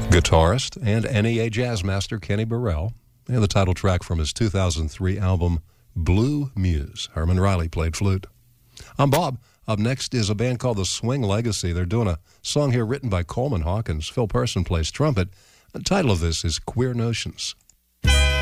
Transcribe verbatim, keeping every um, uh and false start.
Guitarist and N E A jazz master Kenny Burrell, and the title track from his two thousand three album, Blue Muse. Herman Riley played flute. I'm Bob. Up next is a band called The Swing Legacy. They're doing a song here written by Coleman Hawkins. Phil Person plays trumpet. The title of this is Queer Notions.